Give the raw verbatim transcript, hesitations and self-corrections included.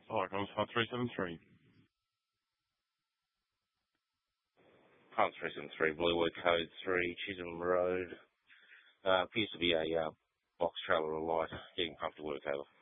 Hi, comes five three seven three. Hunt three seven three, Bluewood Code three, Chisholm Road. Uh, appears to be a uh, box trailer or light getting pumped to work over.